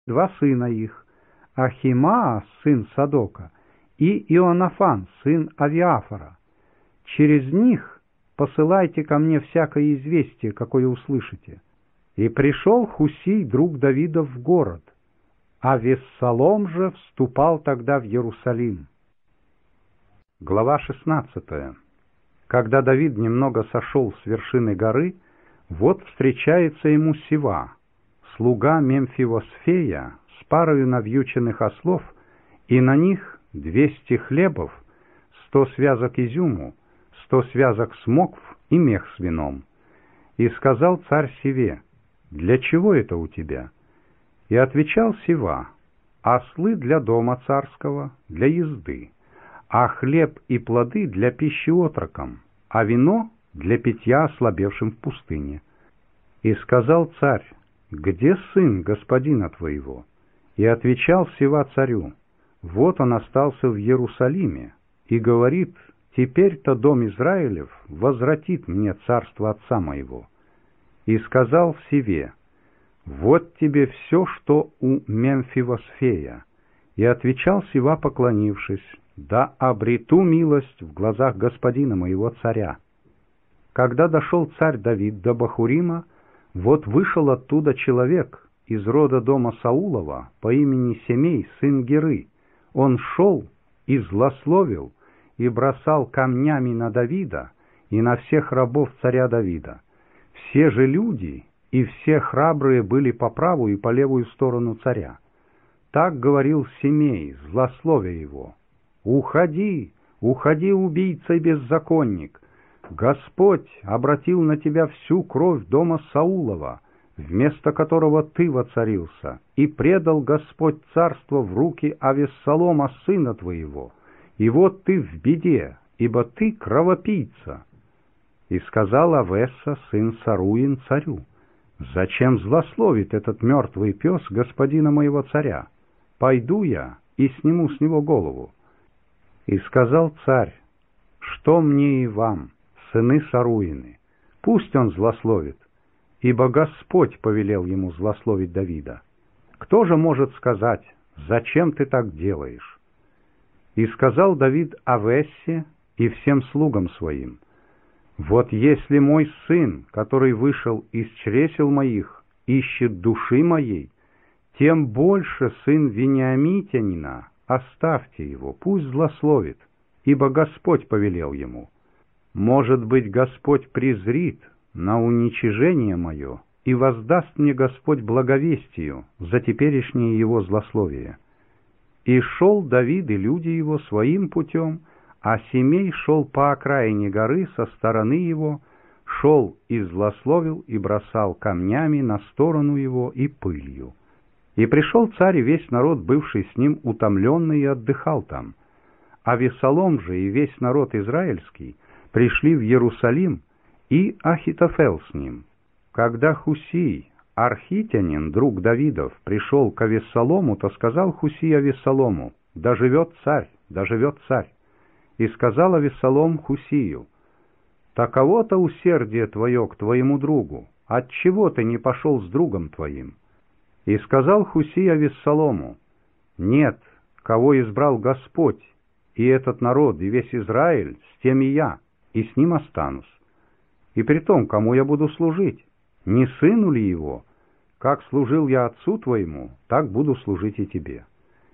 два сына их, Ахимаа, сын Садока, и Ионафан, сын Авиафора. Через них посылайте ко мне всякое известие, какое услышите. И пришел Хусий, друг Давида, в город, а Вессалом же вступал тогда в Иерусалим. Глава 16. Когда Давид немного сошел с вершины горы, вот встречается ему Сива, слуга Мемфивосфея, с парою навьюченных ослов, и на них 200 хлебов, 100 связок изюму, 100 связок смокв и мех с вином. И сказал царь Сиве: «Для чего это у тебя?» И отвечал Сива: «Ослы для дома царского, для езды, а хлеб и плоды для пищи отрокам, а вино для питья ослабевшим в пустыне». И сказал царь: «Где сын господина твоего?» И отвечал Сива царю: «Вот он остался в Иерусалиме, и говорит: теперь-то дом Израилев возвратит мне царство отца моего». И сказал Сиве: «Вот тебе все, что у Мемфивосфея». И отвечал Сива, поклонившись: «Да обрету милость в глазах господина моего царя». Когда дошел царь Давид до Бахурима, вот вышел оттуда человек из рода дома Саулова по имени Семей, сын Геры. Он шел и злословил, и бросал камнями на Давида и на всех рабов царя Давида. Все же люди и все храбрые были по правую и по левую сторону царя. Так говорил Семей, злословя его: «Уходи, уходи, убийца и беззаконник! Господь обратил на тебя всю кровь дома Саулова, вместо которого ты воцарился, и предал Господь царство в руки Авессалома, сына твоего. И вот ты в беде, ибо ты кровопийца». И сказал Авесса, сын Саруин, царю: «Зачем злословит этот мертвый пес господина моего царя? Пойду я и сниму с него голову». И сказал царь: «Что мне и вам, сыны Саруины? Пусть он злословит, ибо Господь повелел ему злословить Давида. Кто же может сказать: зачем ты так делаешь?» И сказал Давид Авессе и всем слугам своим: «Вот если мой сын, который вышел из чресел моих, ищет души моей, тем больше сын Вениамитянина, оставьте его, пусть злословит, ибо Господь повелел ему. Может быть, Господь презрит на уничижение мое, и воздаст мне Господь благовестию за теперешнее его злословие». И шел Давид и люди его своим путем, а Семей шел по окраине горы со стороны его, шел и злословил, и бросал камнями на сторону его и пылью. И пришел царь и весь народ, бывший с ним, утомленный, и отдыхал там. А Вессалом же и весь народ израильский пришли в Иерусалим, и Ахитофел с ним. Когда Хусий, архитянин, друг Давидов, пришел к Авессалому, то сказал Хусий Авессалому: «Да живет царь, да живет царь!» И сказал Авессалом Хусию: «Таково-то усердие твое к твоему другу, отчего ты не пошел с другом твоим?» И сказал Хусий Авессалому: «Нет, кого избрал Господь, и этот народ, и весь Израиль, с тем и я, и с ним останусь. И при том, кому я буду служить? Не сыну ли его? Как служил я отцу твоему, так буду служить и тебе».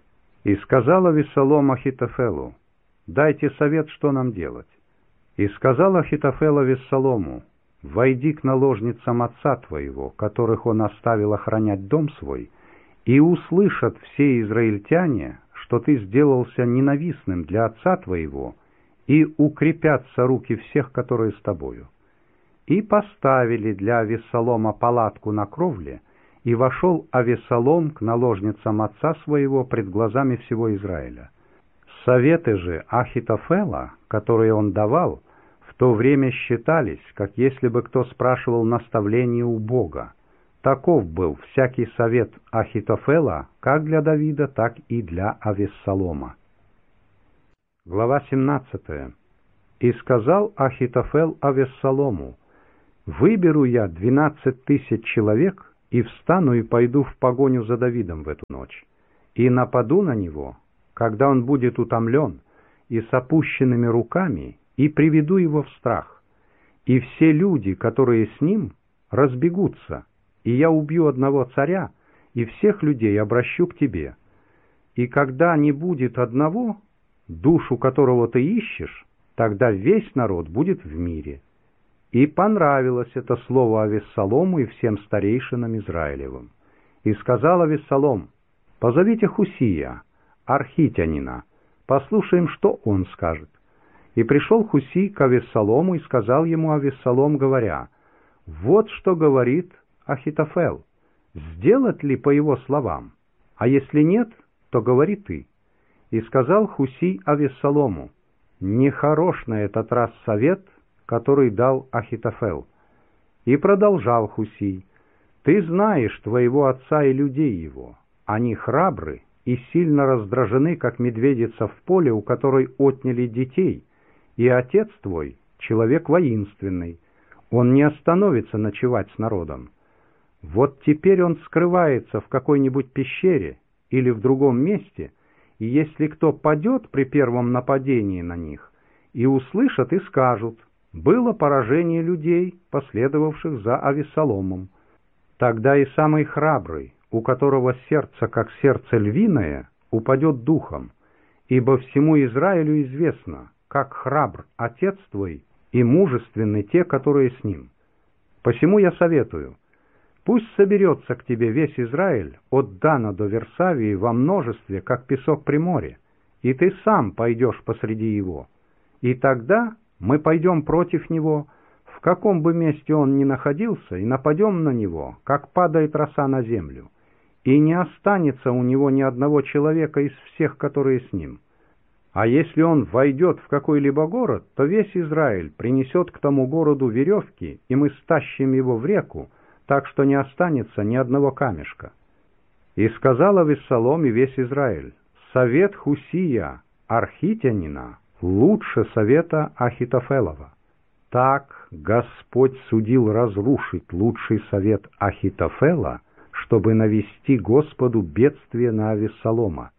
И сказал Авессалом Ахитофелу: «Дайте совет, что нам делать». И сказал Ахитофел Авессалому: «Войди к наложницам отца твоего, которых он оставил охранять дом свой, и услышат все израильтяне, что ты сделался ненавистным для отца твоего, и укрепятся руки всех, которые с тобою». И поставили для Авессалома палатку на кровле, и вошел Авессалом к наложницам отца своего пред глазами всего Израиля. Советы же Ахитофела, которые он давал, в то время считались, как если бы кто спрашивал наставление у Бога. Таков был всякий совет Ахитофела как для Давида, так и для Авессалома. Глава 17. «И сказал Ахитофел Авессалому: выберу я 12 000 человек и встану и пойду в погоню за Давидом в эту ночь, и нападу на него, когда он будет утомлен, и с опущенными руками, и приведу его в страх. И все люди, которые с ним, разбегутся, и я убью одного царя, и всех людей обращу к тебе. И когда не будет одного, душу которого ты ищешь, тогда весь народ будет в мире». И понравилось это слово Авессалому и всем старейшинам Израилевым. И сказал Авессалом: «Позовите Хусия, архитянина, послушаем, что он скажет». И пришел Хусий к Авессалому и сказал ему Авессалом, говоря: «Вот что говорит Ахитофел, сделать ли по его словам? А если нет, то говори ты». И сказал Хусий Авессалому: «Нехорош на этот раз совет, который дал Ахитофел». И продолжал Хусий: «Ты знаешь твоего отца и людей его. Они храбры и сильно раздражены, как медведица в поле, у которой отняли детей. И отец твой — человек воинственный. Он не остановится ночевать с народом. Вот теперь он скрывается в какой-нибудь пещере или в другом месте, и если кто падет при первом нападении на них, и услышат и скажут: было поражение людей, последовавших за Авессаломом. Тогда и самый храбрый, у которого сердце как сердце львиное, упадет духом, ибо всему Израилю известно, как храбр отец твой и мужественны те, которые с ним. Посему я советую: пусть соберется к тебе весь Израиль от Дана до Версавии во множестве, как песок при море, и ты сам пойдешь посреди его. И тогда мы пойдем против него, в каком бы месте он ни находился, и нападем на него, как падает роса на землю, и не останется у него ни одного человека из всех, которые с ним. А если он войдет в какой-либо город, то весь Израиль принесет к тому городу веревки, и мы стащим его в реку, так что не останется ни одного камешка». И сказал Авессалом и весь Израиль: «Совет Хусия, архитянина, лучше совета Ахитофелова». Так Господь судил разрушить лучший совет Ахитофела, чтобы навести Господу бедствие на Авессалома.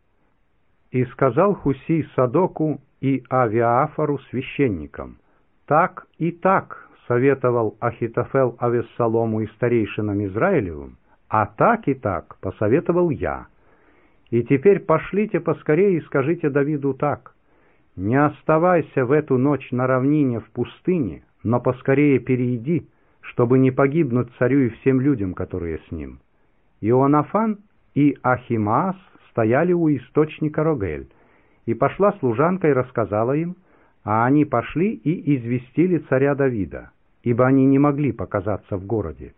И сказал Хусий Садоку и Авиафору священникам: «Так и так советовал Ахитофел Авессалому и старейшинам Израилевым, а так и так посоветовал я. И теперь пошлите поскорее и скажите Давиду так: не оставайся в эту ночь на равнине в пустыне, но поскорее перейди, чтобы не погибнуть царю и всем людям, которые с ним». Иоанафан и Ахимаас стояли у источника Рогель, и пошла служанка и рассказала им, а они пошли и известили царя Давида, ибо они не могли показаться в городе.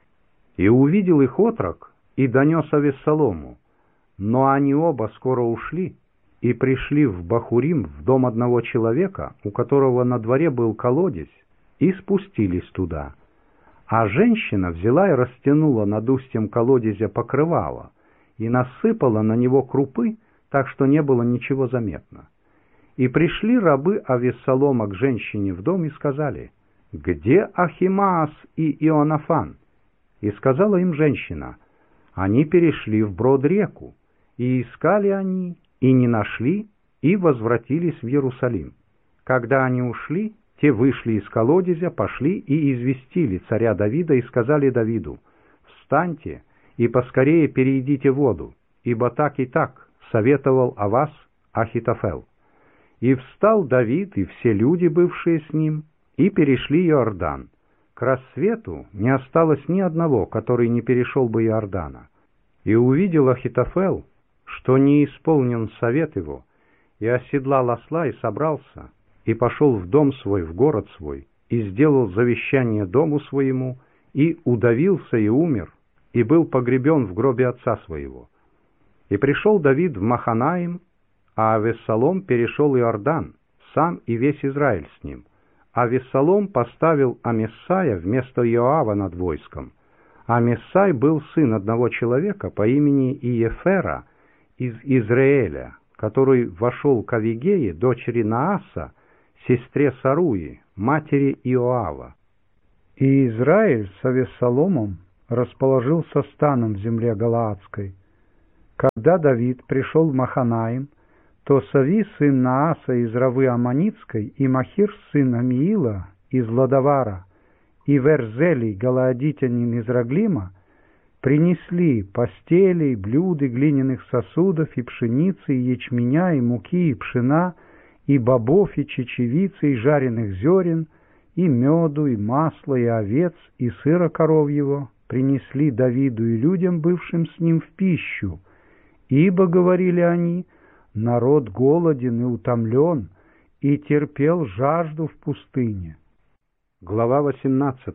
И увидел их отрок, и донес Авессалому, но они оба скоро ушли, и пришли в Бахурим в дом одного человека, у которого на дворе был колодец, и спустились туда. А женщина взяла и растянула над устьем колодезя покрывало, и насыпала на него крупы, так что не было ничего заметно. И пришли рабы Авессалома к женщине в дом и сказали: «Где Ахимаас и Иоанафан?» И сказала им женщина: «Они перешли вброд реку, и искали они, и не нашли, и возвратились в Иерусалим. Когда они ушли, те вышли из колодезя, пошли и известили царя Давида и сказали Давиду: «Встаньте и поскорее перейдите воду, ибо так и так советовал о вас Ахитофел». И встал Давид и все люди, бывшие с ним, и перешли Иордан. К рассвету не осталось ни одного, который не перешел бы Иордана. И увидел Ахитофел, что не исполнен совет его, и оседлал осла и собрался, и пошел в дом свой, в город свой, и сделал завещание дому своему, и удавился и умер, и был погребен в гробе отца своего. И пришел Давид в Маханаим, а Авессалом перешел Иордан, сам и весь Израиль с ним. Авессалом поставил Амессая вместо Иоава над войском. Амессай был сын одного человека по имени Иефера из Израиля, который вошел к Авигее, дочери Нааса, сестре Саруи, матери Иоава. И Израиль с Авессаломом расположился станом в земле Галаадской. Когда Давид пришел в Маханаим, то Сави, сын Нааса из Равы Аммонитской, и Махир, сын Амиила из Лодовара, и Верзелий, галаадитянин из Раглима, принесли постели, блюды глиняных сосудов, и пшеницы, и ячменя, и муки, и пшена, и бобов, и чечевицы, и жареных зерен, и меду, и масла, и овец, и сыра коровьего, принесли Давиду и людям, бывшим с ним, в пищу. Ибо, говорили они, народ голоден и утомлен, и терпел жажду в пустыне. Глава 18.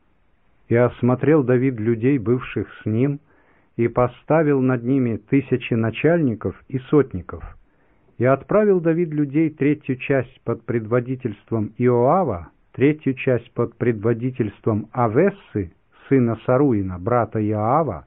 И осмотрел Давид людей, бывших с ним, и поставил над ними 1000 начальников и сотников. И отправил Давид людей 3-ю часть под предводительством Иоава, 3-ю часть под предводительством Авессы, сына Саруина, брата Иоава,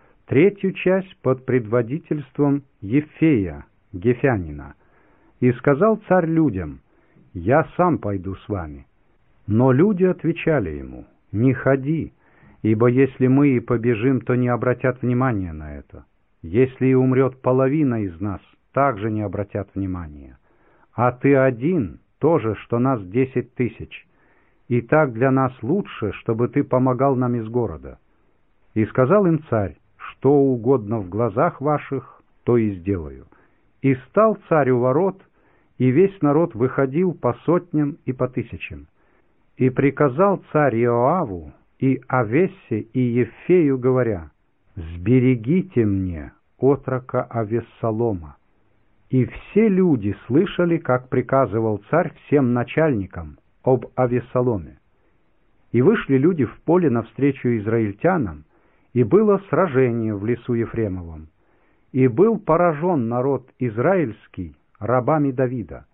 3-ю часть под предводительством Ефея, гефянина. И сказал царь людям: «Я сам пойду с вами». Но люди отвечали ему: «Не ходи, ибо если мы и побежим, то не обратят внимания на это. Если и умрет половина из нас, также не обратят внимания. А ты один, тоже, что нас 10 000. И так для нас лучше, чтобы ты помогал нам из города». И сказал им царь: «Что угодно в глазах ваших, то и сделаю». И стал царь у ворот, и весь народ выходил по сотням и по 1000. И приказал царь Иоаву и Авессе и Ефею, говоря: «Сберегите мне отрока Авессалома». И все люди слышали, как приказывал царь всем начальникам об Авессаломе. И вышли люди в поле навстречу израильтянам, и было сражение в лесу Ефремовом. И был поражен народ израильский рабами Давида.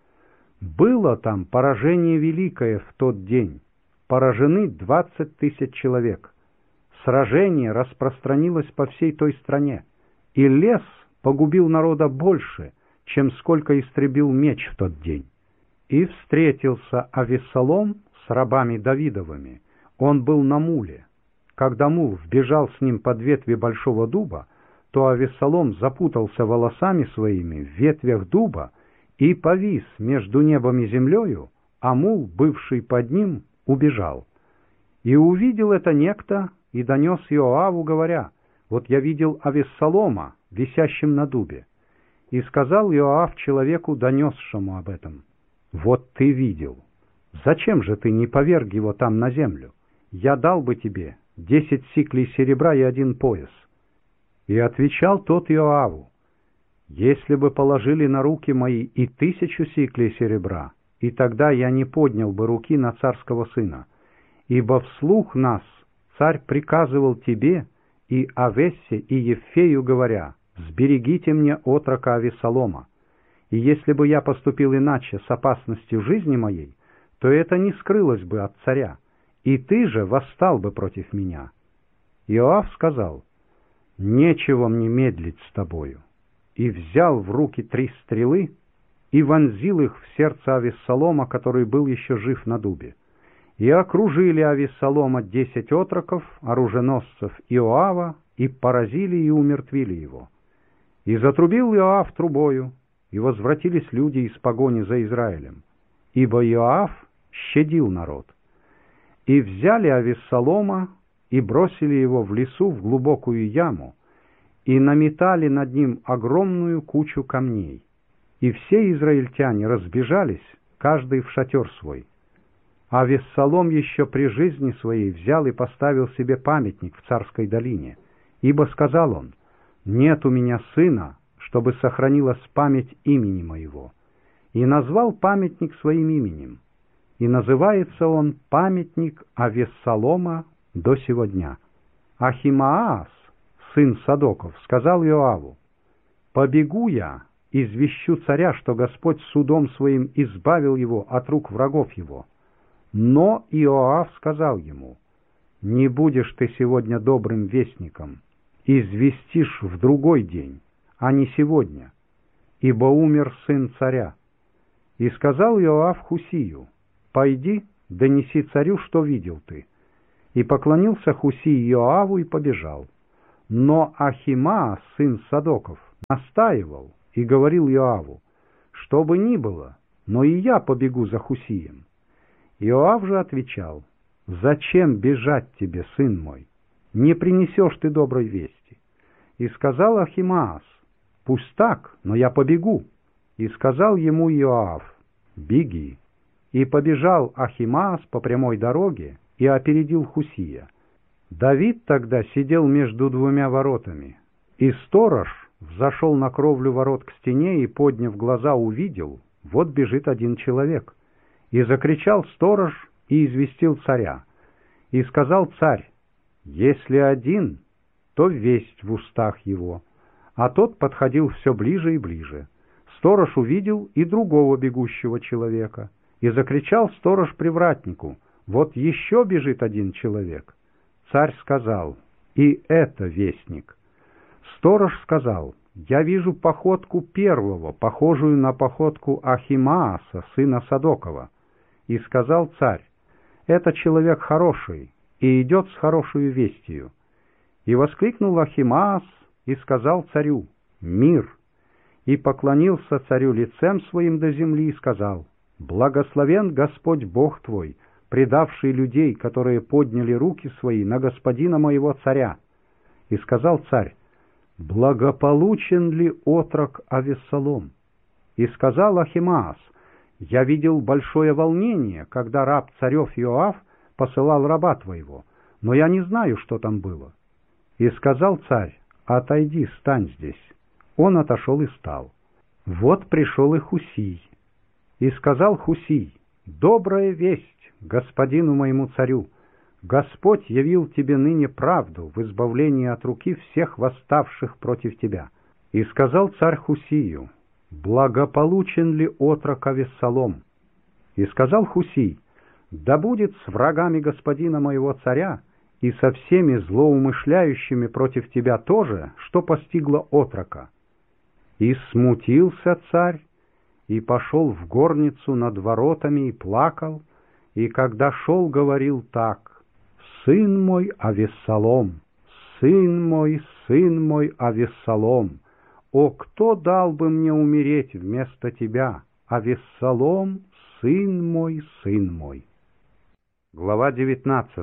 Было там поражение великое в тот день. Поражены 20 000 человек. Сражение распространилось по всей той стране, и лес погубил народа больше, чем сколько истребил меч в тот день. И встретился Авессалом с рабами Давидовыми. Он был на муле. Когда мул вбежал с ним под ветви большого дуба, то Авессалом запутался волосами своими в ветвях дуба и повис между небом и землею, а мул, бывший под ним, убежал. И увидел это некто, и донес Иоаву, говоря: «Вот я видел Авессалома, висящим на дубе». И сказал Иоав человеку, донесшему об этом: «Вот ты видел. Зачем же ты не поверг его там на землю? Я дал бы тебе 10 сиклей серебра и 1 пояс». И отвечал тот Иоаву: «Если бы положили на руки мои и 1000 сиклей серебра, и тогда я не поднял бы руки на царского сына, ибо вслух нас царь приказывал тебе и Авессе и Ефею, говоря: сберегите мне отрока Авессалома. И если бы я поступил иначе с опасностью жизни моей, то это не скрылось бы от царя, и ты же восстал бы против меня». Иоав сказал: «Нечего мне медлить с тобою». И взял в руки 3 стрелы и вонзил их в сердце Авессалома, который был еще жив на дубе. И окружили Авессалома 10 отроков, оруженосцев Иоава, и поразили и умертвили его. И затрубил Иоав трубою, и возвратились люди из погони за Израилем, ибо Иоав щадил народ. И взяли Авессалома и бросили его в лесу в глубокую яму, и наметали над ним огромную кучу камней. И все израильтяне разбежались, каждый в шатер свой. А Авессалом еще при жизни своей взял и поставил себе памятник в Царской долине, ибо сказал он: «Нет у меня сына, чтобы сохранилась память имени моего». И назвал памятник своим именем. И называется он памятник Авессалома до сего дня. Ахимаас, сын Садоков, сказал Иоаву: «Побегу я, извещу царя, что Господь судом своим избавил его от рук врагов его». Но Иоав сказал ему: «Не будешь ты сегодня добрым вестником, известишь в другой день, а не сегодня, ибо умер сын царя». И сказал Иоав Хусию: «Пойди, донеси царю, что видел ты». И поклонился Хусий Иоаву и побежал. Но Ахимаас, сын Садоков, настаивал и говорил Иоаву: «Что бы ни было, но и я побегу за Хусием». Иоав же отвечал: «Зачем бежать тебе, сын мой? Не принесешь ты доброй вести». И сказал Ахимаас: «Пусть так, но я побегу». И сказал ему Иоав: «Беги». И побежал Ахимаас по прямой дороге и опередил Хусия. Давид тогда сидел между двумя воротами, и сторож взошел на кровлю ворот к стене и, подняв глаза, увидел: вот бежит один человек. И закричал сторож и известил царя. И сказал царь: «Если один, то весть в устах его». А тот подходил все ближе и ближе. Сторож увидел и другого бегущего человека. И закричал сторож привратнику: «Вот еще бежит один человек». Царь сказал: «И это вестник». Сторож сказал: «Я вижу походку первого, похожую на походку Ахимааса, сына Садокова». И сказал царь: «Это человек хороший и идет с хорошую вестью». И воскликнул Ахимаас и сказал царю: «Мир!» И поклонился царю лицем своим до земли и сказал: «Благословен Господь Бог твой, предавший людей, которые подняли руки свои на господина моего царя». И сказал царь: «Благополучен ли отрок Авессалом?» И сказал Ахимаас: «Я видел большое волнение, когда раб царев Иоав посылал раба твоего, но я не знаю, что там было». И сказал царь: «Отойди, стань здесь». Он отошел и стал. Вот пришел и Хусий. И сказал Хусий: «Добрая весть господину моему царю! Господь явил тебе ныне правду в избавлении от руки всех восставших против тебя». И сказал царь Хусию: «Благополучен ли отрок Авессалом?» И сказал Хусий: «Да будет с врагами господина моего царя и со всеми злоумышляющими против тебя тоже, что постигло отрока». И смутился царь, и пошел в горницу над воротами и плакал, и когда шел, говорил так: «Сын мой Авессалом, сын мой Авессалом, о, кто дал бы мне умереть вместо тебя, Авессалом, сын мой, сын мой». Глава 19.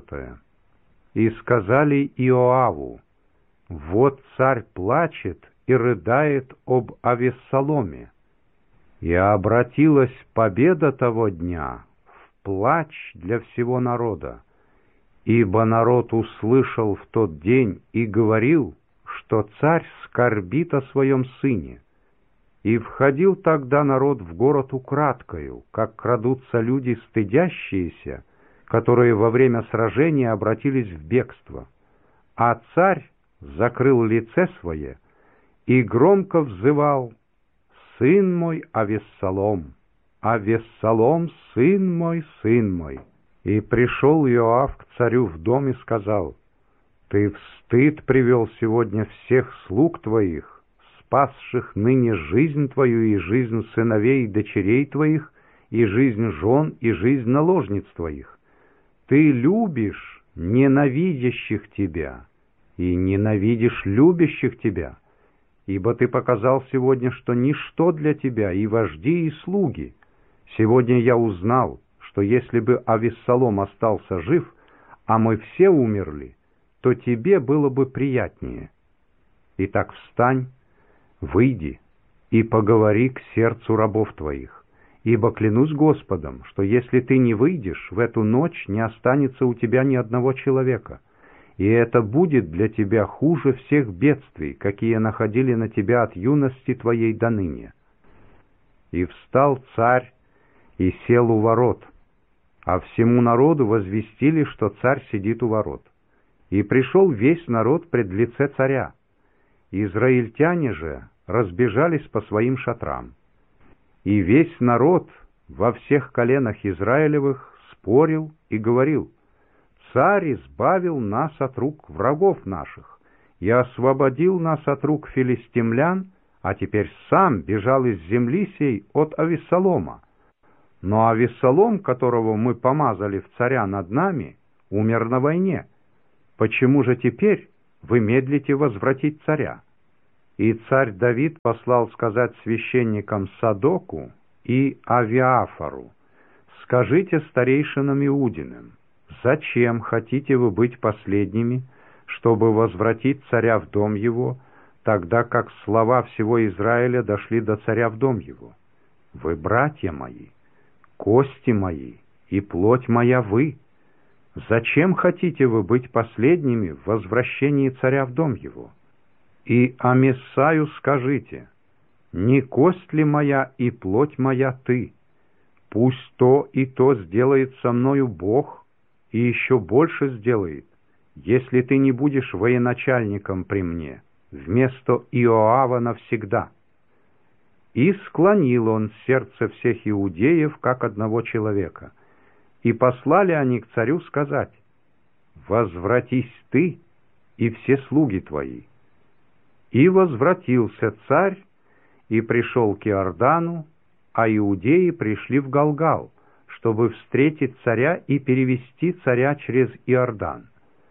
И сказали Иоаву: «Вот царь плачет и рыдает об Авессаломе». И обратилась победа того дня в плач для всего народа, ибо народ услышал в тот день и говорил, что царь скорбит о своем сыне. И входил тогда народ в город украдкою, как крадутся люди стыдящиеся, которые во время сражения обратились в бегство. А царь закрыл лице свое и громко взывал: «Сын мой Авессалом, Авессалом, сын мой, сын мой». И пришел Иоав к царю в дом и сказал: «Ты в стыд привел сегодня всех слуг твоих, спасших ныне жизнь твою и жизнь сыновей и дочерей твоих, и жизнь жен, и жизнь наложниц твоих. Ты любишь ненавидящих тебя и ненавидишь любящих тебя, ибо ты показал сегодня, что ничто для тебя и вожди, и слуги. Сегодня я узнал, что если бы Авессалом остался жив, а мы все умерли, то тебе было бы приятнее. Итак, встань, выйди и поговори к сердцу рабов твоих, ибо клянусь Господом, что если ты не выйдешь, в эту ночь не останется у тебя ни одного человека, и это будет для тебя хуже всех бедствий, какие находили на тебя от юности твоей до ныне». И встал царь и сел у ворот, а всему народу возвестили, что царь сидит у ворот. И пришел весь народ пред лице царя. Израильтяне же разбежались по своим шатрам. И весь народ во всех коленах Израилевых спорил и говорил: «Царь избавил нас от рук врагов наших и освободил нас от рук филистимлян, а теперь сам бежал из земли сей от Авессалома. Но Авессалом, которого мы помазали в царя над нами, умер на войне. Почему же теперь вы медлите возвратить царя?» И царь Давид послал сказать священникам Садоку и Авиафору: «Скажите старейшинам Иудиным, зачем хотите вы быть последними, чтобы возвратить царя в дом его, тогда как слова всего Израиля дошли до царя в дом его? Вы братья мои, кости мои и плоть моя вы. Зачем хотите вы быть последними в возвращении царя в дом его? И Амесаю скажите: не кость ли моя и плоть моя ты? Пусть то и то сделает со мною Бог, и еще больше сделает, если ты не будешь военачальником при мне, вместо Иоава навсегда». И склонил он сердце всех иудеев, как одного человека, и послали они к царю сказать: «Возвратись ты и все слуги твои». И возвратился царь, и пришел к Иордану, а иудеи пришли в Галгал, чтобы встретить царя и перевести царя через Иордан.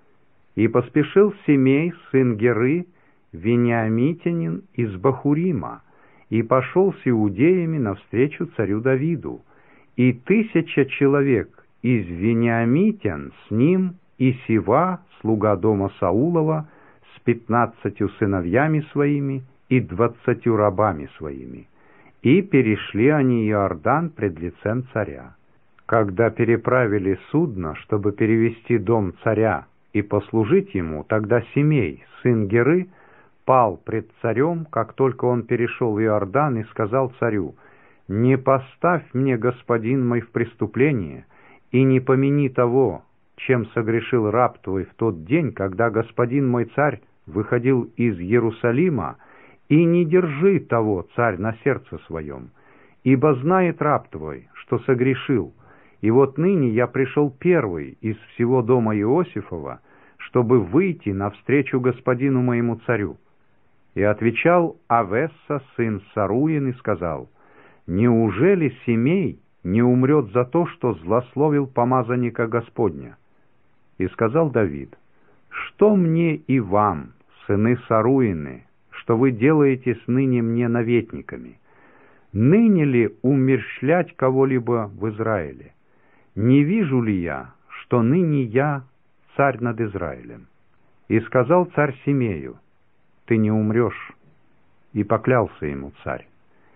И поспешил Семей, сын Геры, вениамитянин из Бахурима, и пошел с иудеями навстречу царю Давиду, и 1000 человек из вениамитян с ним, и Сива, слуга дома Саулова, с 15 сыновьями своими и 20 рабами своими. И перешли они Иордан пред лицем царя. Когда переправили судно, чтобы перевести дом царя и послужить ему, тогда Семей, сын Геры, пал пред царем, как только он перешел Иордан, и сказал царю: «Не поставь мне, господин мой, в преступление, и не помяни того, чем согрешил раб твой в тот день, когда господин мой царь выходил из Иерусалима, и не держи того, царь, на сердце своем, ибо знает раб твой, что согрешил, и вот ныне я пришел первый из всего дома Иосифова, чтобы выйти навстречу господину моему царю». И отвечал Авесса, сын Саруин, и сказал: «Неужели Семей не умрет за то, что злословил помазанника Господня?» И сказал Давид: «Что мне и вам, сыны Саруины, что вы делаете ныне мне наветниками? Ныне ли умерщвлять кого-либо в Израиле? Не вижу ли я, что ныне я царь над Израилем?» И сказал царь Семею: «Ты не умрешь». И поклялся ему царь.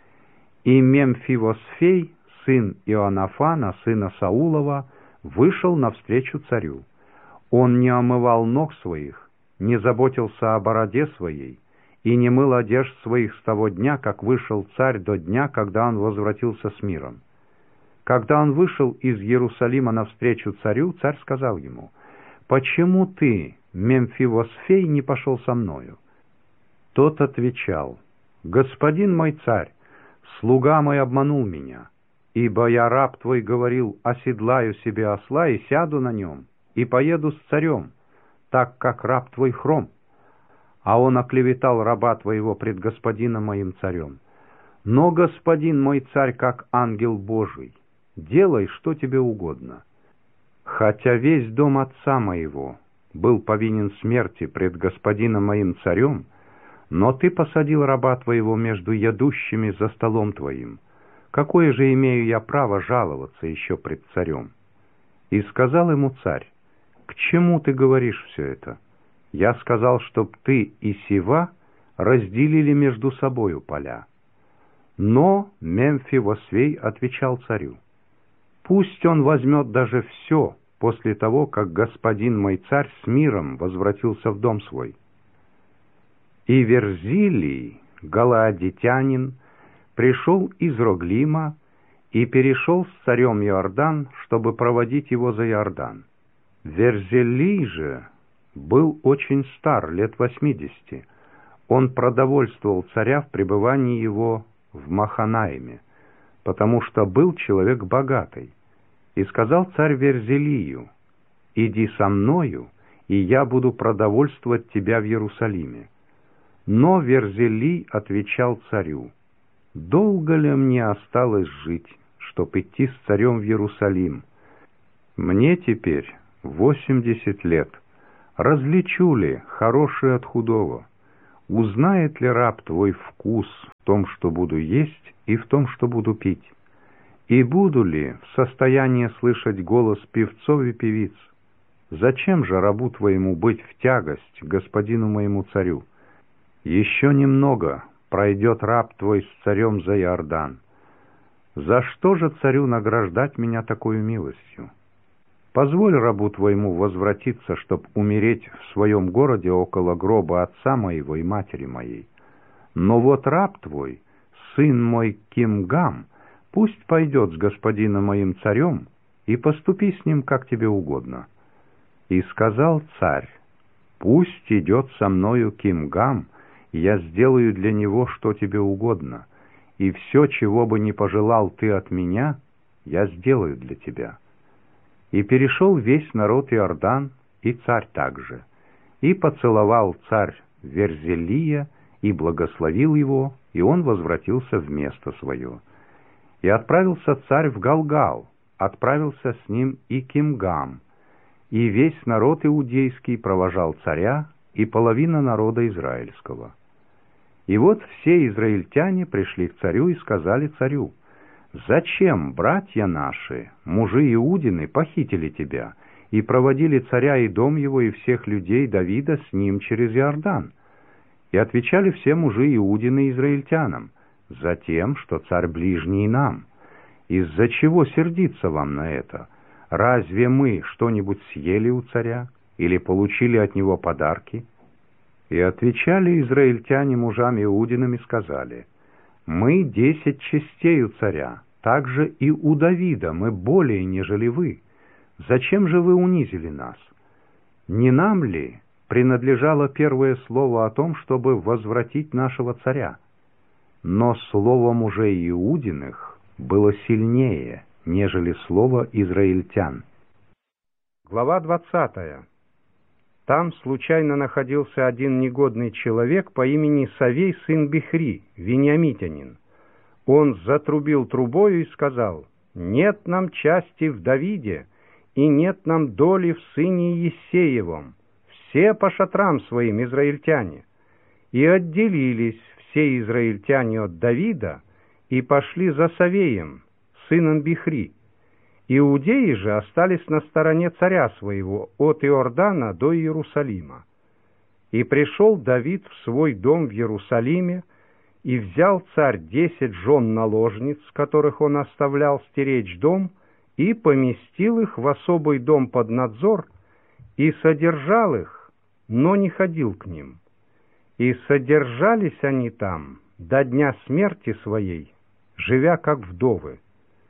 И Мемфивосфей, сын Иоаннафана, сына Саулова, вышел навстречу царю. Он не омывал ног своих, не заботился о бороде своей, и не мыл одежд своих с того дня, как вышел царь, до дня, когда он возвратился с миром. Когда он вышел из Иерусалима навстречу царю, царь сказал ему: «Почему ты, Мемфивосфей, не пошел со мною?» Тот отвечал: «Господин мой царь, слуга мой обманул меня, ибо я, раб твой, говорил: оседлаю себе осла и сяду на нем, и поеду с царем, так как раб твой хром. А он оклеветал раба твоего пред господином моим царем. Но господин мой царь, как ангел Божий, делай, что тебе угодно. Хотя весь дом отца моего был повинен смерти пред господином моим царем, но ты посадил раба твоего между ядущими за столом твоим. Какое же имею я право жаловаться еще пред царем?» И сказал ему царь: «К чему ты говоришь все это? Я сказал, чтоб ты и Сива разделили между собою поля». Но Мемфивосфей отвечал царю: «Пусть он возьмет даже все после того, как господин мой царь с миром возвратился в дом свой». И Верзилий, галаадитянин, пришел из Роглима и перешел с царем Иордан, чтобы проводить его за Иордан. Верзилий же был очень стар, лет 80. Он продовольствовал царя в пребывании его в Маханаиме, потому что был человек богатый. И сказал царь Верзилию: «Иди со мною, и я буду продовольствовать тебя в Иерусалиме». Но Верзилий отвечал царю: «Долго ли мне осталось жить, чтоб идти с царем в Иерусалим? Мне теперь 80 лет. Различу ли хорошее от худого? Узнает ли раб твой вкус в том, что буду есть, и в том, что буду пить? И буду ли в состоянии слышать голос певцов и певиц? Зачем же рабу твоему быть в тягость господину моему царю? Еще немного пройдет раб твой с царем за Иордан. За что же царю награждать меня такой милостью? Позволь рабу твоему возвратиться, чтоб умереть в своем городе около гроба отца моего и матери моей. Но вот раб твой, сын мой Кимгам, пусть пойдет с господином моим царем, и поступи с ним, как тебе угодно». И сказал царь: «Пусть идет со мною Кимгам, и я сделаю для него, что тебе угодно, и все, чего бы ни пожелал ты от меня, я сделаю для тебя». И перешел весь народ Иордан, и царь также. И поцеловал царь Верзелия, и благословил его, и он возвратился в место свое. И отправился царь в Галгал, отправился с ним и Кимгам, и весь народ иудейский провожал царя, и половина народа израильского. И вот все израильтяне пришли к царю и сказали царю: «Зачем братья наши, мужи Иудины, похитили тебя и проводили царя и дом его и всех людей Давида с ним через Иордан?» И отвечали все мужи Иудины израильтянам: «Затем, что царь ближний нам. Из-за чего сердиться вам на это? Разве мы что-нибудь съели у царя или получили от него подарки?» И отвечали израильтяне мужам Иудиным и сказали: «Мы 10 частей у царя, также и у Давида мы более, нежели вы. Зачем же вы унизили нас? Не нам ли принадлежало первое слово о том, чтобы возвратить нашего царя?» Но слово мужей Иудиных было сильнее, нежели слово израильтян. Глава 20. Там случайно находился один негодный человек по имени Савей, сын Бихри, вениамитянин. Он затрубил трубою и сказал: «Нет нам части в Давиде, и нет нам доли в сыне Иессеевом. Все по шатрам своим израильтяне». И отделились все израильтяне от Давида и пошли за Савеем, сыном Бихри. Иудеи же остались на стороне царя своего от Иордана до Иерусалима. И пришел Давид в свой дом в Иерусалиме, и взял царь 10 жен-наложниц, которых он оставлял стеречь дом, и поместил их в особый дом под надзор, и содержал их, но не ходил к ним. И содержались они там до дня смерти своей, живя как вдовы.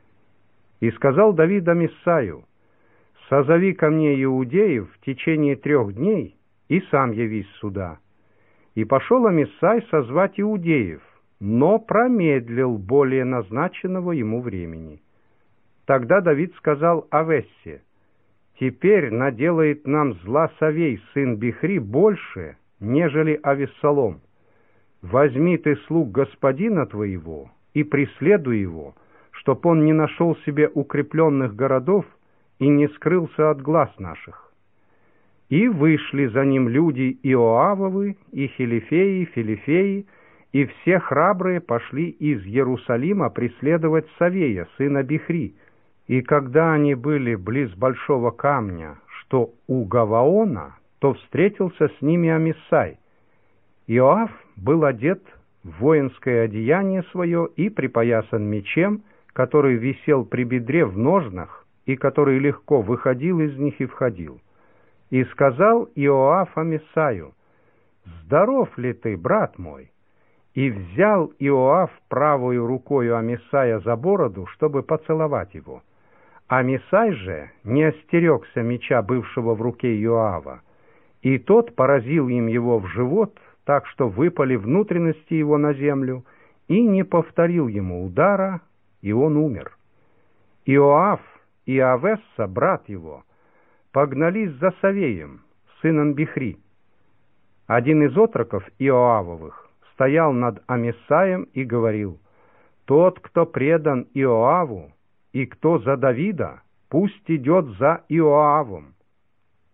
И сказал Давид Амиссаю: «Созови ко мне иудеев в течение 3 дней, и сам явись сюда». И пошел Амиссай созвать иудеев, но промедлил более назначенного ему времени. Тогда Давид сказал Авессе: «Теперь наделает нам зла Савей, сын Бихри, больше, нежели Авессалом. Возьми ты слуг господина твоего и преследуй его, чтоб он не нашел себе укрепленных городов и не скрылся от глаз наших». И вышли за ним люди Иоавовы, и Хилифеи, Филифеи, и все храбрые пошли из Иерусалима преследовать Савея, сына Бихри. И когда они были близ большого камня, что у Гаваона, то встретился с ними Амиссай. Иоав был одет в воинское одеяние свое и припоясан мечем, который висел при бедре в ножнах, и который легко выходил из них и входил. И сказал Иоав Амиссаю: «Здоров ли ты, брат мой?» И взял Иоав правою рукою Амиссая за бороду, чтобы поцеловать его. Амиссай же не остерегся меча, бывшего в руке Иоава, и тот поразил им его в живот, так что выпали внутренности его на землю, и не повторил ему удара, и он умер. Иоав и Авесса, брат его, погнались за Савеем, сыном Бихри. Один из отроков Иоавовых стоял над Амиссаем и говорил: «Тот, кто предан Иоаву, и кто за Давида, пусть идет за Иоавом».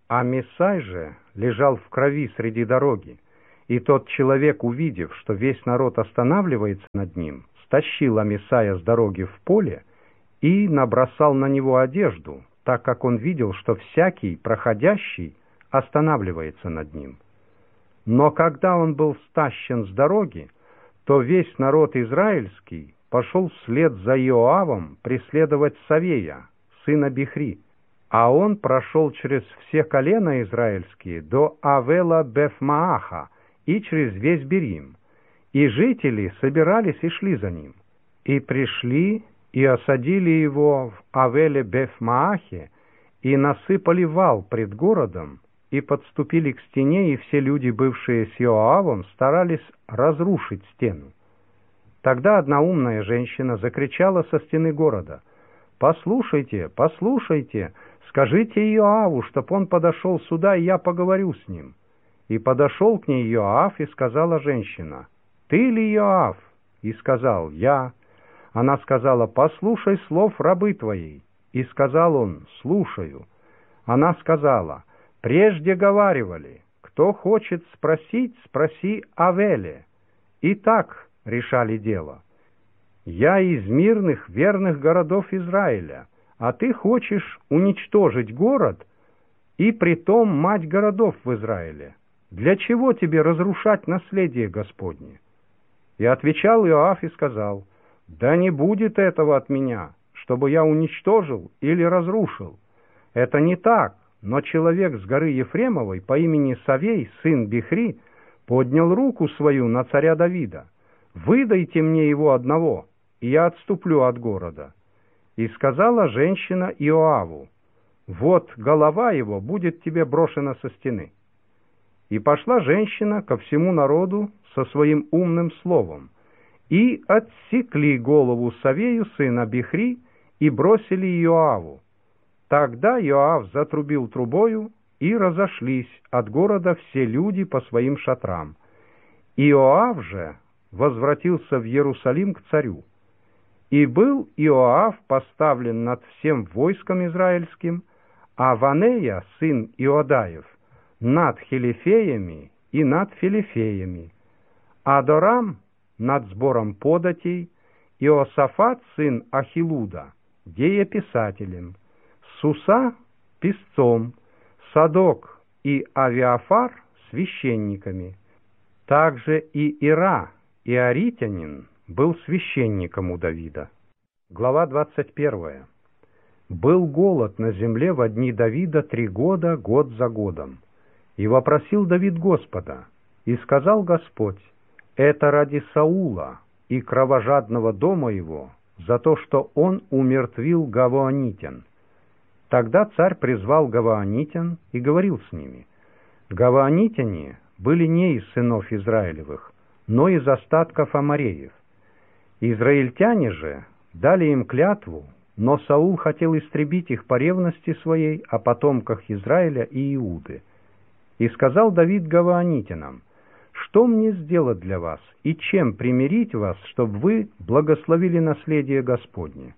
А Мессай же лежал в крови среди дороги, и тот человек, увидев, что весь народ останавливается над ним, стащил Амисая с дороги в поле и набросал на него одежду, так как он видел, что всякий проходящий останавливается над ним. Но когда он был стащен с дороги, то весь народ израильский пошел вслед за Иоавом преследовать Савея, сына Бихри, а он прошел через все колена израильские до Авела-Бефмааха и через весь Берим, и жители собирались и шли за ним, и пришли и осадили его в Авеле-Бефмаахе, и насыпали вал пред городом, и подступили к стене, и все люди, бывшие с Иоавом, старались разрушить стену. Тогда одна умная женщина закричала со стены города: «Послушайте, послушайте, скажите Иоаву, чтоб он подошел сюда, и я поговорю с ним». И подошел к ней Иоав, и сказала женщина: «Ты ли Иоав?» И сказал: «Я». Она сказала: «Послушай слов рабы твоей». И сказал он: «Слушаю». Она сказала: «Прежде говаривали, кто хочет спросить, спроси Авеле». И так решали дело. Я из мирных, верных городов Израиля, а ты хочешь уничтожить город, и притом мать городов в Израиле. Для чего тебе разрушать наследие Господне? И отвечал Иоав и сказал: «Да не будет этого от меня, чтобы я уничтожил или разрушил. Это не так, но человек с горы Ефремовой по имени Савей, сын Бихри, поднял руку свою на царя Давида. Выдайте мне его одного, и я отступлю от города». И сказала женщина Иоаву: «Вот голова его будет тебе брошена со стены». И пошла женщина ко всему народу со своим умным словом, и отсекли голову Савею, сына Бихри, и бросили Иоаву. Тогда Иоав затрубил трубою, и разошлись от города все люди по своим шатрам. Иоав же возвратился в Иерусалим к царю. И был Иоав поставлен над всем войском израильским, а Ванея, сын Иодаев, над хилифеями и над филифеями, а Дорам над сбором податей, Иосафат, сын Ахилуда, дееписателем, Суса — писцом, Садок и Авиафар — священниками. Также и Ира, иоритянин, был священником у Давида. Глава 21. Был голод на земле во дни Давида 3 года, год за годом. И вопросил Давид Господа, и сказал Господь: «Это ради Саула и кровожадного дома его, за то, что он умертвил гаваонитян». Тогда царь призвал гаваонитян и говорил с ними. Гаваонитяне были не из сынов Израилевых, но из остатков амореев. Израильтяне же дали им клятву, но Саул хотел истребить их по ревности своей о потомках Израиля и Иуды. И сказал Давид гаваонитянам: «Что мне сделать для вас, и чем примирить вас, чтобы вы благословили наследие Господне?»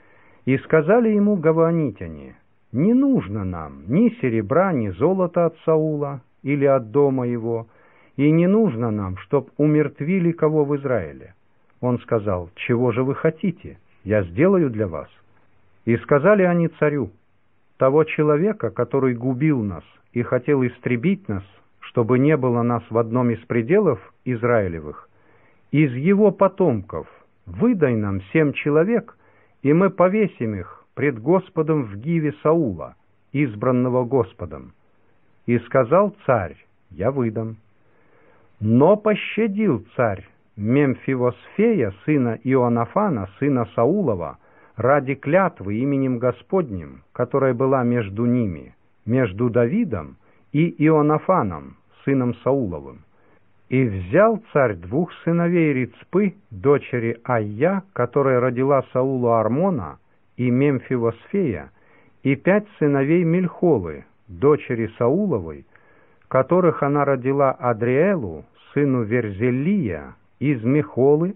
И сказали ему гаваонитяне: «Не нужно нам ни серебра, ни золота от Саула или от дома его, и не нужно нам, чтоб умертвили кого в Израиле». Он сказал: «Чего же вы хотите? Я сделаю для вас». И сказали они царю: «Того человека, который губил нас и хотел истребить нас, чтобы не было нас в одном из пределов Израилевых, из его потомков выдай нам 7 человек, и мы повесим их пред Господом в гиве Саула, избранного Господом». И сказал царь: «Я выдам». Но пощадил царь Мемфивосфея, сына Ионафана, сына Саулова, ради клятвы именем Господним, которая была между ними, между Давидом и Ионафаном, сыном Сауловым. И взял царь 2 сыновей Рицпы, дочери Айя, которая родила Саулу Армона, и Мемфивосфея, и 5 сыновей Мельхолы, дочери Сауловой, которых она родила Адриэлу, сыну Верзелия, из Мехолы,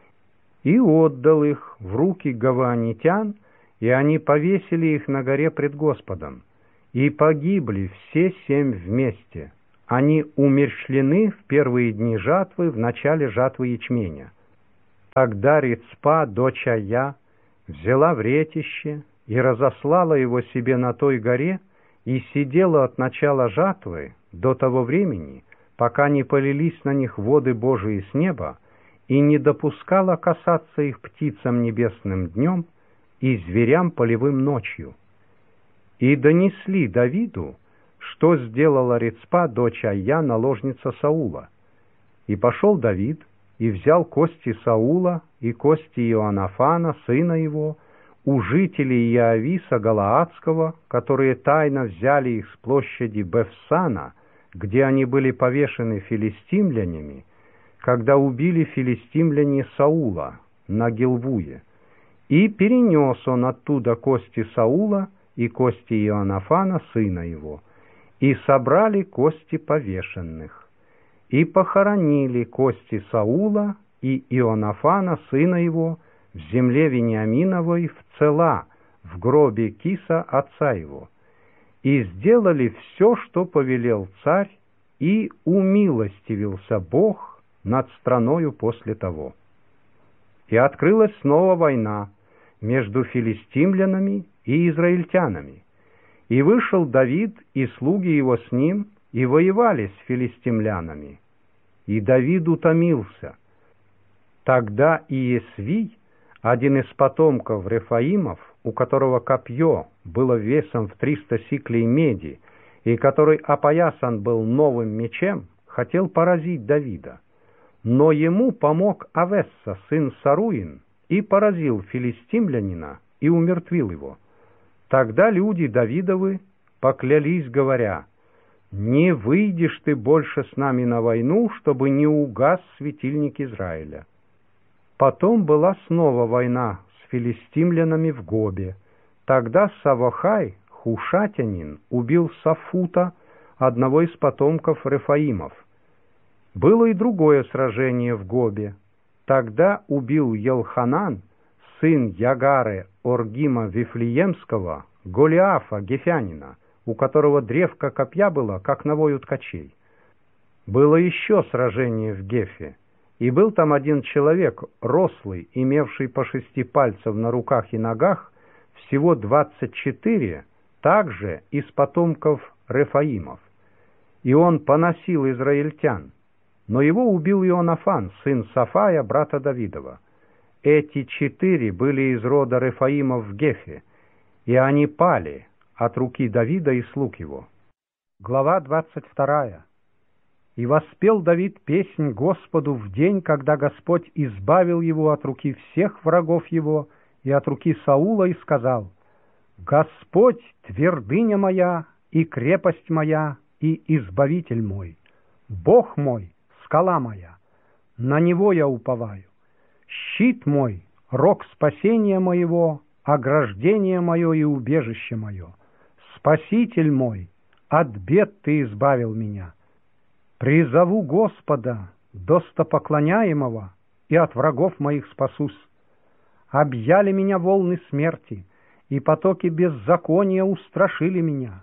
и отдал их в руки гаваонитян, и они повесили их на горе пред Господом. И погибли все 7 вместе. Они умерщвлены в первые дни жатвы, в начале жатвы ячменя. Тогда Рицпа, дочь Ая, взяла вретище и разослала его себе на той горе, и сидела от начала жатвы до того времени, пока не полились на них воды Божии с неба, и не допускала касаться их птицам небесным днем и зверям полевым ночью. И донесли Давиду, что сделала Рицпа, дочь Ая, наложница Саула. И пошел Давид, и взял кости Саула и кости Иоаннафана, сына его, у жителей Иависа Галаадского, которые тайно взяли их с площади Бефсана, где они были повешены филистимлянями, когда убили филистимляне Саула на Гилвуе. И перенес он оттуда кости Саула и кости Иоаннафана, сына его, и собрали кости повешенных, и похоронили кости Саула и Иоаннафана, сына его, в земле Вениаминовой, в Цела, в гробе Киса, отца его. И сделали все, что повелел царь, и умилостивился Бог над страною после того. И открылась снова война между филистимлянами и израильтянами. И вышел Давид и слуги его с ним, и воевали с филистимлянами. И Давид утомился. Тогда Иесвий, один из потомков Рефаимов, у которого копье было весом в 300 сиклей меди, и который опоясан был новым мечем, хотел поразить Давида. Но ему помог Авесса, сын Саруин, и поразил филистимлянина, и умертвил его. Тогда люди Давидовы поклялись, говоря: «Не выйдешь ты больше с нами на войну, чтобы не угас светильник Израиля». Потом была снова война с филистимлянами в Гобе. Тогда Савохай, хушатянин, убил Сафута, одного из потомков Рефаимов. Было и другое сражение в Гобе. Тогда убил Елханан, сын Ягары Оргима Вифлеемского, Голиафа Гефянина, у которого древко копья было, как навой у ткачей. Было еще сражение в Гефе, и был там один человек, рослый, имевший по 6 пальцев на руках и ногах, всего 24, также из потомков Рефаимов. И он поносил израильтян, но его убил Иоаннафан, сын Сафая, брата Давидова. Эти 4 были из рода Рефаимов в Гефе, и они пали от руки Давида и слуг его. Глава 22. «И воспел Давид песнь Господу в день, когда Господь избавил его от руки всех врагов его и от руки Саула, и сказал: Господь — твердыня моя и крепость моя и избавитель мой, Бог мой, скала моя, на Него я уповаю, щит мой, рог спасения моего, ограждение мое и убежище мое, Спаситель мой, от бед Ты избавил меня. Призову Господа, достопоклоняемого, и от врагов моих спасусь. Объяли меня волны смерти, и потоки беззакония устрашили меня.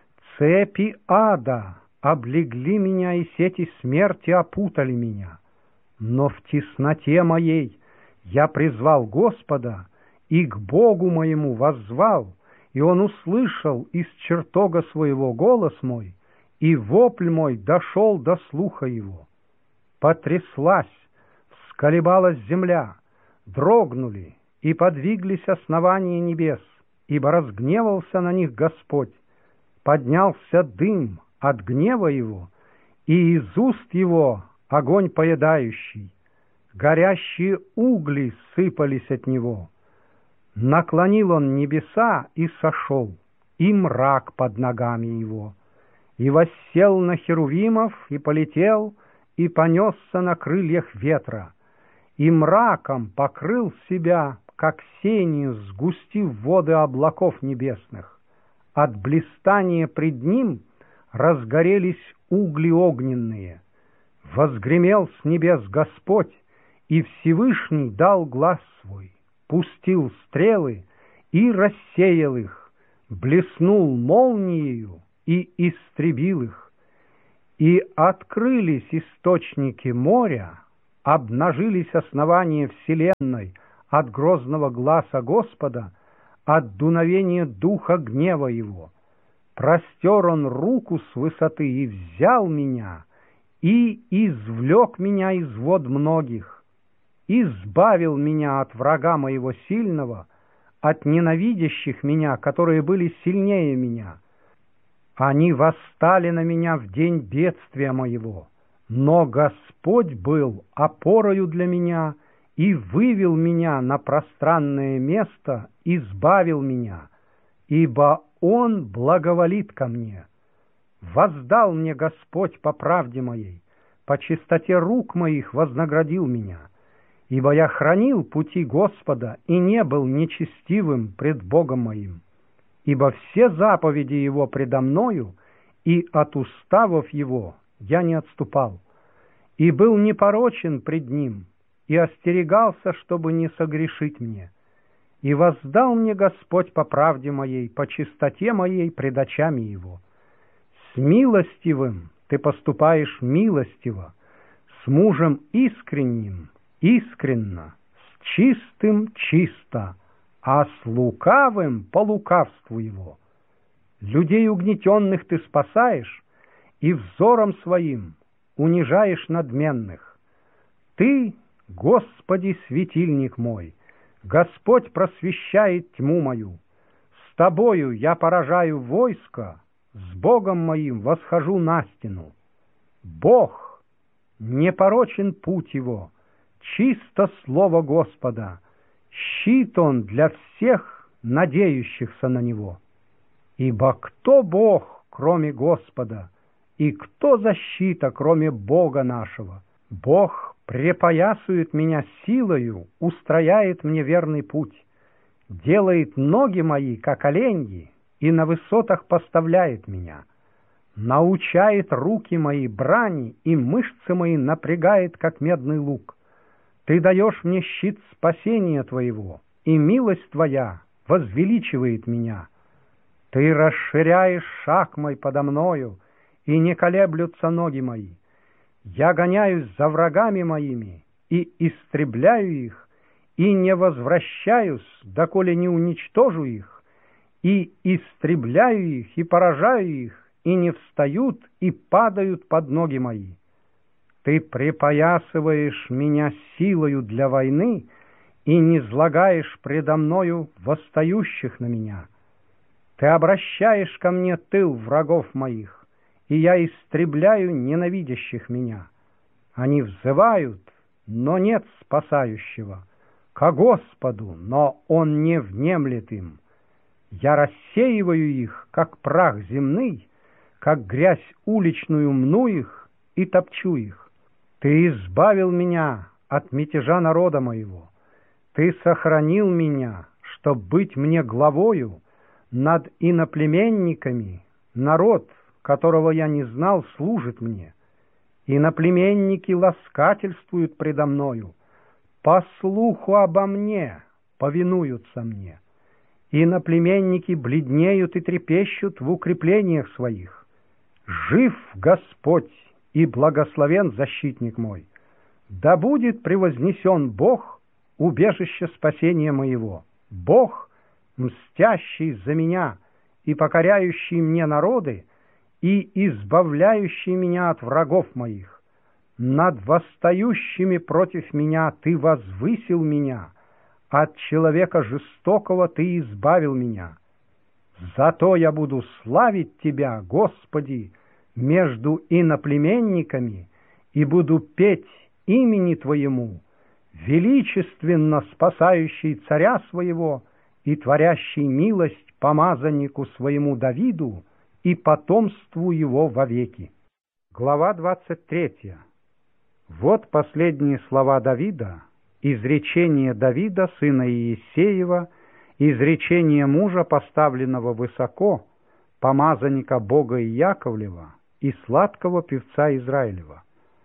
Цепи ада облегли меня, и сети смерти опутали меня. Но в тесноте моей я призвал Господа, и к Богу моему воззвал, и Он услышал из чертога своего голос мой, и вопль мой дошел до слуха его. Потряслась, всколебалась земля, дрогнули и подвиглись основания небес, ибо разгневался на них Господь. Поднялся дым от гнева его, и из уст его огонь поедающий. Горящие угли сыпались от него. Наклонил он небеса и сошел, и мрак под ногами его. И воссел на херувимов, и полетел, и понесся на крыльях ветра, и мраком покрыл себя, как сенью, сгустив воды облаков небесных. От блистания пред ним разгорелись угли огненные. Возгремел с небес Господь, и Всевышний дал глас свой, пустил стрелы и рассеял их. блеснул молниею и истребил их, и открылись источники моря, обнажились основания вселенной от грозного гласа Господа, от дуновения духа гнева его. Простер он руку с высоты и взял меня, и извлек меня из вод многих, избавил меня от врага моего сильного, от ненавидящих меня, которые были сильнее меня. Они восстали на меня в день бедствия моего, но Господь был опорою для меня и вывел меня на пространное место, избавил меня, ибо Он благоволит ко мне. Воздал мне Господь по правде моей, по чистоте рук моих вознаградил меня, ибо я хранил пути Господа и не был нечестивым пред Богом моим, ибо все заповеди Его предо мною, и от уставов Его я не отступал, и был непорочен пред Ним, и остерегался, чтобы не согрешить мне. И воздал мне Господь по правде моей, по чистоте моей пред очами Его. С милостивым ты поступаешь милостиво, с мужем искренним искренно, с чистым чисто, а с лукавым по лукавству его. Людей угнетенных ты спасаешь, и взором своим унижаешь надменных. Ты, Господи, светильник мой, Господь просвещает тьму мою. С Тобою я поражаю войско, с Богом моим восхожу на стену. Бог, непорочен путь Его, чисто слово Господа, щит Он для всех, надеющихся на Него. Ибо кто Бог, кроме Господа, и кто защита, кроме Бога нашего? Бог препоясует меня силою, устрояет мне верный путь, делает ноги мои, как оленьи, и на высотах поставляет меня, научает руки мои брани, и мышцы мои напрягает, как медный лук. Ты даешь мне щит спасения Твоего, и милость Твоя возвеличивает меня. Ты расширяешь шаг мой подо мною, и не колеблются ноги мои. Я гоняюсь за врагами моими, и истребляю их, и не возвращаюсь, доколе не уничтожу их, и истребляю их, и поражаю их, и не встают, и падают под ноги мои. Ты припоясываешь меня силою для войны и низлагаешь предо мною восстающих на меня. Ты обращаешь ко мне тыл врагов моих, и я истребляю ненавидящих меня. Они взывают, но нет спасающего, ко Господу, но Он не внемлет им. Я рассеиваю их, как прах земный, как грязь уличную мну их и топчу их. Ты избавил меня от мятежа народа моего. Ты сохранил меня, чтоб быть мне главою над иноплеменниками. Народ, которого я не знал, служит мне. Иноплеменники ласкательствуют предо мною, по слуху обо мне повинуются мне. Иноплеменники бледнеют и трепещут в укреплениях своих. Жив Господь и благословен защитник мой. Да будет превознесен Бог, убежище спасения моего, Бог, мстящий за меня и покоряющий мне народы, и избавляющий меня от врагов моих. Над восстающими против меня ты возвысил меня, от человека жестокого ты избавил меня. Зато я буду славить Тебя, Господи, между иноплеменниками, и буду петь имени Твоему, величественно спасающий царя своего и творящий милость помазаннику своему Давиду и потомству его вовеки. Глава 23. Вот последние слова Давида, изречение Давида, сына Иессеева, изречение мужа, поставленного высоко, помазанника Бога Иаковлева и сладкого певца Израилева.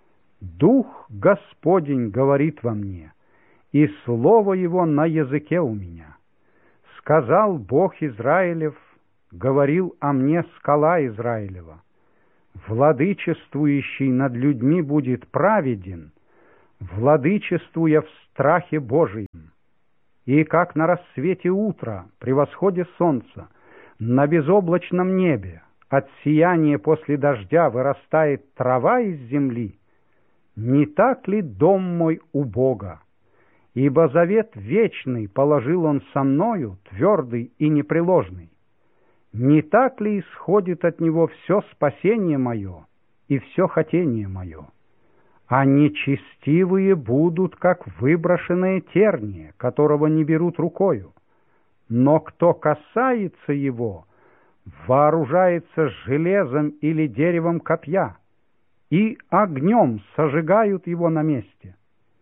«Дух Господень говорит во мне, и слово Его на языке у меня. Сказал Бог Израилев, говорил о мне скала Израилева. Владычествующий над людьми будет праведен, владычествуя в страхе Божием. И как на рассвете утра, при восходе солнца, на безоблачном небе от сияния после дождя вырастает трава из земли, не так ли дом мой у Бога? Ибо завет вечный положил Он со мною, твердый и непреложный. Не так ли исходит от Него все спасение мое и все хотение мое? А нечестивые будут, как выброшенное терние, которого не берут рукою. Но кто касается его, вооружается железом или деревом копья, и огнем сожигают его на месте.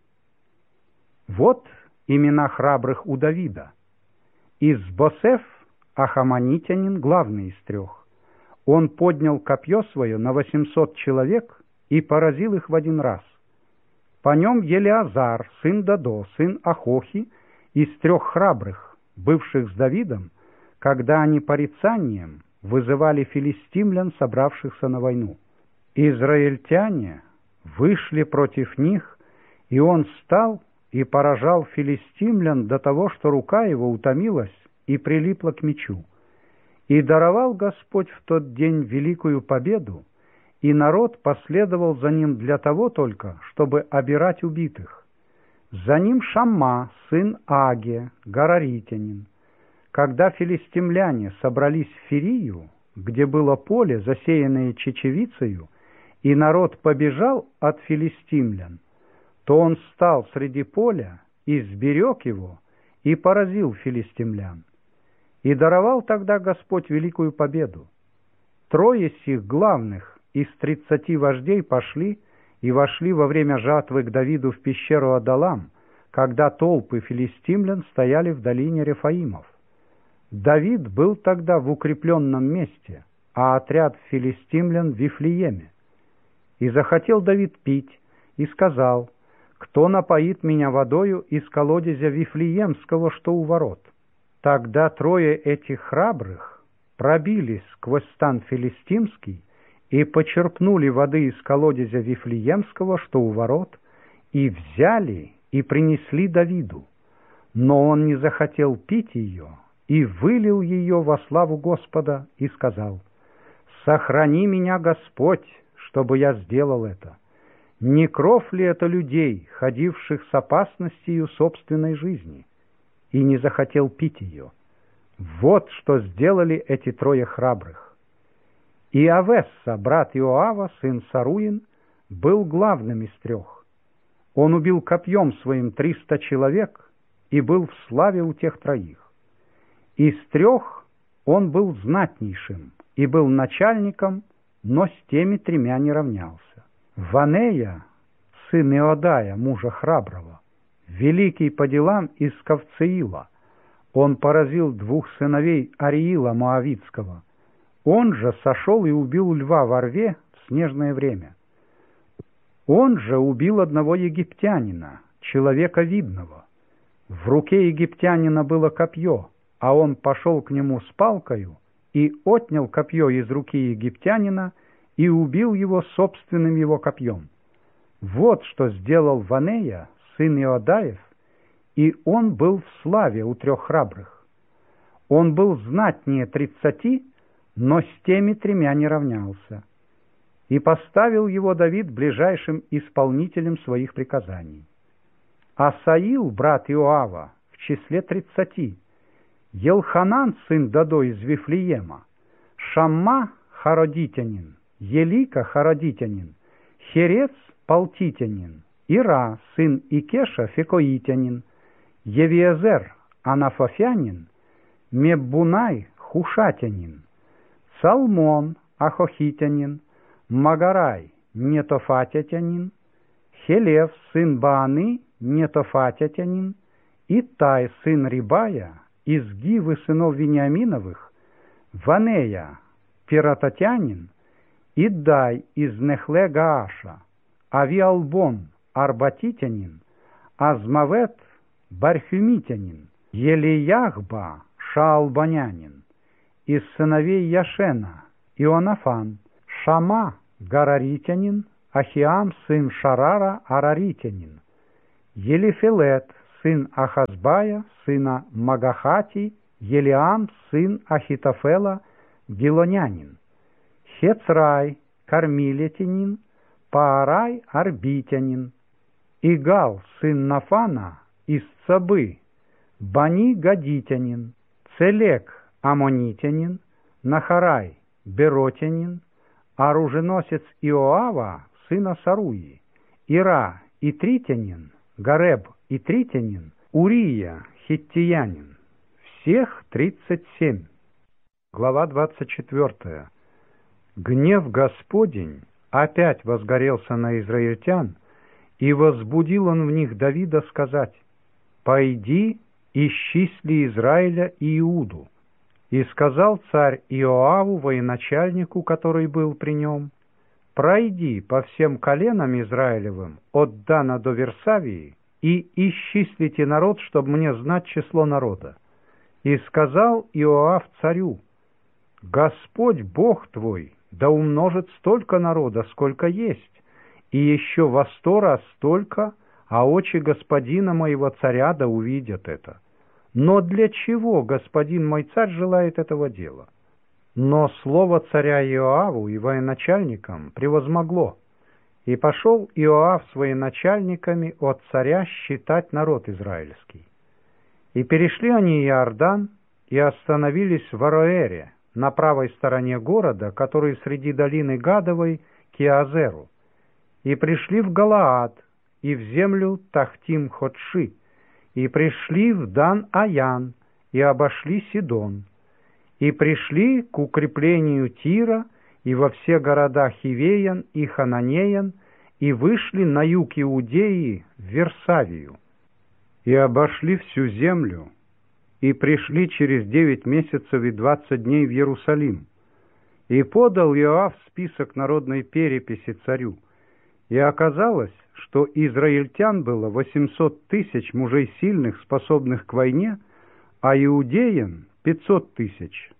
Вот имена храбрых у Давида. Ис-Босеф, ахамонитянин, главный из трех. Он поднял копье свое на 800 человек и поразил их в один раз. По нем Елеазар, сын Додо, сын Ахохи, из трех храбрых, бывших с Давидом, когда они порицанием вызывали филистимлян, собравшихся на войну. Израильтяне вышли против них, и он стал и поражал филистимлян до того, что рука его утомилась и прилипла к мечу. И даровал Господь в тот день великую победу, и народ последовал за ним для того только, чтобы обирать убитых. За ним Шамма, сын Аге, гараритянин. Когда филистимляне собрались в Фирию, где было поле, засеянное чечевицею, и народ побежал от филистимлян, то он стал среди поля и сберег его, и поразил филистимлян. И даровал тогда Господь великую победу. Трое сих главных из 30 вождей пошли и вошли во время жатвы к Давиду в пещеру Адалам, когда толпы филистимлян стояли в долине Рефаимов. Давид был тогда в укрепленном месте, а отряд филистимлян в Вифлееме. И захотел Давид пить, и сказал: «Кто напоит меня водою из колодезя Вифлеемского, что у ворот?» Тогда трое этих храбрых пробились сквозь стан филистимский и почерпнули воды из колодезя Вифлеемского, что у ворот, и взяли и принесли Давиду. Но он не захотел пить ее, и вылил ее во славу Господа, и сказал: «Сохрани меня, Господь, чтобы я сделал это. Не кров ли это людей, ходивших с опасностью собственной жизни?» И не захотел пить ее. Вот что сделали эти трое храбрых. И Авесса, брат Иоава, сын Саруин, был главным из трех. Он убил копьем своим 300 человек и был в славе у тех троих. Из трех он был знатнейшим и был начальником, но с теми тремя не равнялся. Ванея, сын Иодая, мужа храброго, великий по делам из Кавцеила, он поразил 2 сыновей Ариила Моавитского. Он же сошел и убил льва во рве в снежное время. Он же убил одного египтянина, человека видного. В руке египтянина было копье, а он пошел к нему с палкою и отнял копье из руки египтянина и убил его собственным его копьем. Вот что сделал Ванея, сын Иодаев, и он был в славе у трех храбрых. Он был знатнее 30, но с теми тремя не равнялся. И поставил его Давид ближайшим исполнителем своих приказаний. Асаил, брат Иоава, в числе 30, Елханан, сын Додо из Вифлеема, Шамма, хародитянин, Елика, хародитянин, Херец, палтитянин, Ира, сын Икеша, фекоитянин, Евиезер, анафофянин, Меббунай, хушатянин, Салмон, ахохитянин, Магарай, нетофатятянин, Хелев, сын Бааны, нетофатятянин, Итай, сын Рибая, из Гивы сынов Вениаминовых, Ванея, пирататянин, Иддай из Нехле Гааша, Авиалбон, арбатитянин, Азмавет, бархюмитянин, Елияхба, шаалбанянин, из сыновей Яшена, Ионафан, Шама, гараритянин, Ахиам, сын Шарара, араритянин, Елифелет, сын Ахазбая, сына Магахати, Елиам, сын Ахитофела, гилонянин, Хецрай, кармилетянин, Паарай, арбитянин, Игал, сын Нафана, из Цабы, Бани, гадитянин, Целек, амонитянин, Нахарай, беротянин, оруженосец Иоава, сына Саруи, Ира, итритянин, Гареб, итритянин, Урия, хиттиянин. Всех 37. Глава 24. Гнев Господень опять возгорелся на израильтян, и возбудил он в них Давида сказать: «Пойди, исчисли Израиля и Иуду». И сказал царь Иоаву, военачальнику, который был при нем: «Пройди по всем коленам Израилевым от Дана до Версавии и исчислите народ, чтобы мне знать число народа». И сказал Иоав царю: «Господь Бог твой да умножит столько народа, сколько есть, и еще во 100 раз столько, а очи господина моего царя да увидят это. Но для чего господин мой царь желает этого дела?» Но слово царя Иоаву и военачальникам превозмогло, и пошел Иоав с военачальниками от царя считать народ израильский. И перешли они Иордан и остановились в Ароэре, на правой стороне города, который среди долины Гадовой, к Иазеру, и пришли в Галаад и в землю Тахтим-Ходши, и пришли в Дан-Аян, и обошли Сидон, и пришли к укреплению Тира, и во все города Хивеян и Хананеян, и вышли на юг Иудеи в Версавию, и обошли всю землю, и пришли через 9 месяцев и 20 дней в Иерусалим. И подал Иоав список народной переписи царю, и оказалось, что израильтян было 800 тысяч мужей сильных, способных к войне, а иудеян 500 тысяч.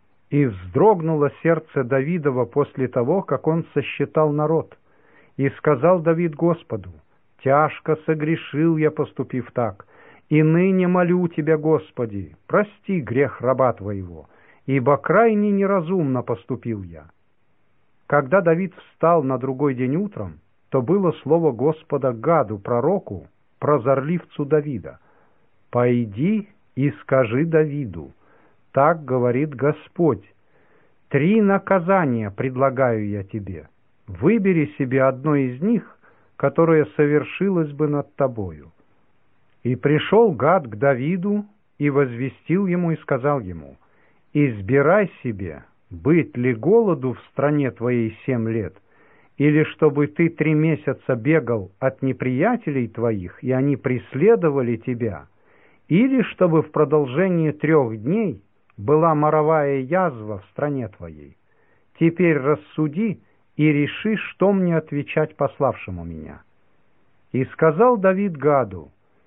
И вздрогнуло сердце Давидова после того, как он сосчитал народ. И сказал Давид Господу: «Тяжко согрешил я, поступив так, и ныне молю Тебя, Господи, прости грех раба Твоего, ибо крайне неразумно поступил я». Когда Давид встал на другой день утром, то было слово Господа Гаду, пророку, прозорливцу Давида: «Пойди и скажи Давиду, так говорит Господь, 3 наказания предлагаю я тебе, выбери себе одно из них, которое совершилось бы над тобою». И пришел Гад к Давиду и возвестил ему и сказал ему: «Избирай себе, быть ли голоду в стране твоей 7 лет, или чтобы ты 3 месяца бегал от неприятелей твоих, и они преследовали тебя, или чтобы в продолжении 3 дней была моровая язва в стране твоей. Теперь рассуди и реши, что мне отвечать пославшему меня». И сказал Давид Гаду: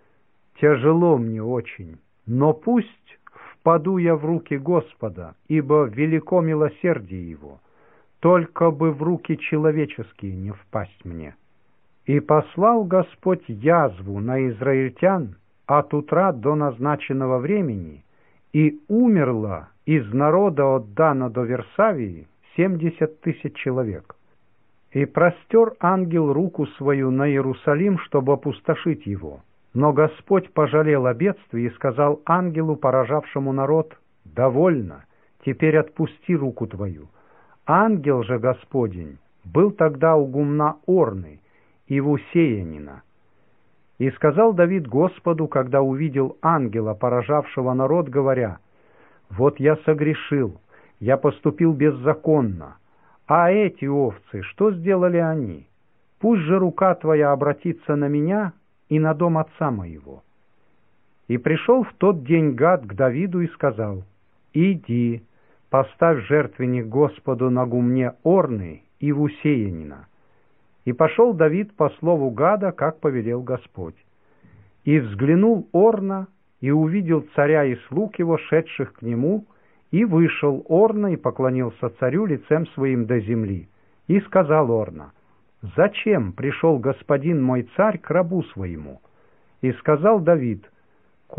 «Тяжело мне очень, но пусть впаду я в руки Господа, ибо велико милосердие Его, только бы в руки человеческие не впасть мне». И послал Господь язву на израильтян от утра до назначенного времени, и умерло из народа от Дана до Версавии 70 тысяч человек. И простер ангел руку свою на Иерусалим, чтобы опустошить его. Но Господь пожалел о бедствии и сказал ангелу, поражавшему народ: «Довольно, теперь отпусти руку твою». Ангел же Господень был тогда у гумна Орны и в Усеянина. И сказал Давид Господу, когда увидел ангела, поражавшего народ, говоря: «Вот я согрешил, я поступил беззаконно, а эти овцы, что сделали они? Пусть же рука твоя обратится на меня и на дом отца моего». И пришел в тот день Гад к Давиду и сказал: «Иди, поставь жертвенник Господу на гумне Орны и в Усеянина». И пошел Давид по слову Гада, как повелел Господь. И взглянул Орна, и увидел царя и слуг его, шедших к нему, И вышел Орна и поклонился царю лицем своим до земли. И сказал Орна: «Зачем пришел господин мой царь к рабу своему?» И сказал Давид: